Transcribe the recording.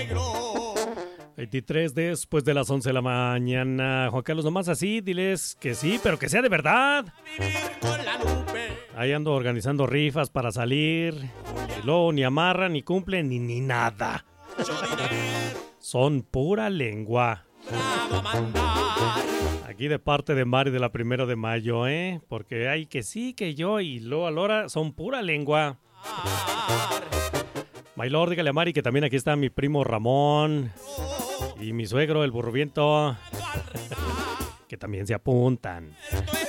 23 después de las 11 de la mañana. Juan Carlos, nomás así, diles que sí, pero que sea de verdad. Ahí ando organizando rifas para salir. Y luego ni amarran, ni cumplen, ni nada. Son pura lengua. Aquí de parte de Mari de la 1 de mayo, porque hay que sí, que yo y luego a Lora son pura lengua. Maylor, dígale a Mari que también aquí está mi primo Ramón y mi suegro, el burroviento, que también se apuntan.